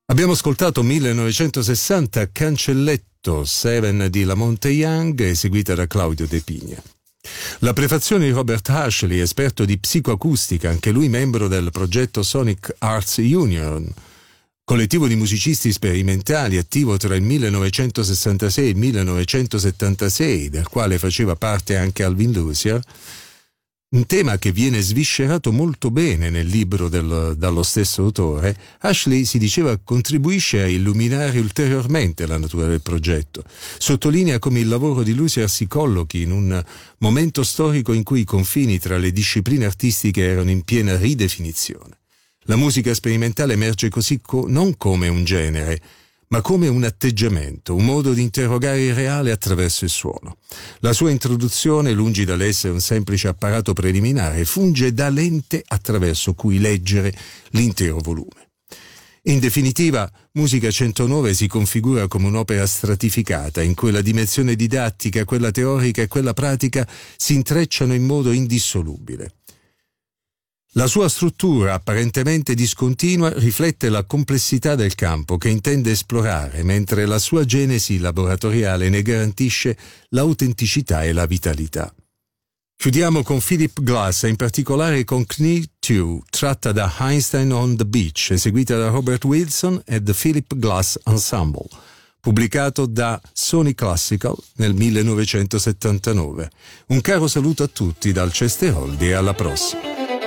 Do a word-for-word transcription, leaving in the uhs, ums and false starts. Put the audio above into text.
Abbiamo ascoltato millenovecentosessanta Cancelletto Seven di Lamonte Young, eseguita da Claudio De Pigna. La prefazione di Robert Ashley, esperto di psicoacustica, anche lui membro del progetto Sonic Arts Union, collettivo di musicisti sperimentali attivo tra il millenovecentosessantasei e il millenovecentosettantasei, del quale faceva parte anche Alvin Lucier. Un tema che viene sviscerato molto bene nel libro del, dallo stesso autore. Ashley, si diceva, contribuisce a illuminare ulteriormente la natura del progetto. Sottolinea come il lavoro di Lucier si collochi in un momento storico in cui i confini tra le discipline artistiche erano in piena ridefinizione. La musica sperimentale emerge così co- non come un genere, ma come un atteggiamento, un modo di interrogare il reale attraverso il suono. La sua introduzione, lungi dall'essere un semplice apparato preliminare, funge da lente attraverso cui leggere l'intero volume. In definitiva, Musica centonove si configura come un'opera stratificata, in cui la dimensione didattica, quella teorica e quella pratica si intrecciano in modo indissolubile. La sua struttura, apparentemente discontinua, riflette la complessità del campo che intende esplorare, mentre la sua genesi laboratoriale ne garantisce l'autenticità e la vitalità. Chiudiamo con Philip Glass, e in particolare con Knee due, tratta da Einstein on the Beach, eseguita da Robert Wilson e The Philip Glass Ensemble, pubblicato da Sony Classical nel millenovecentosettantanove. Un caro saluto a tutti dal Chester Holdy e alla prossima.